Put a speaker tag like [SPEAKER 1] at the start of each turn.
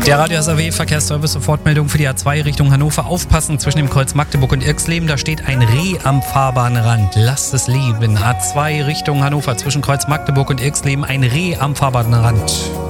[SPEAKER 1] Der Radio SAW Verkehrsservice Sofortmeldung für die A2 Richtung Hannover. Aufpassen zwischen dem Kreuz Magdeburg und Irxleben. Da steht ein Reh am Fahrbahnrand. Lasst es leben. A2 Richtung Hannover zwischen Kreuz Magdeburg und Irxleben. Ein Reh am Fahrbahnrand.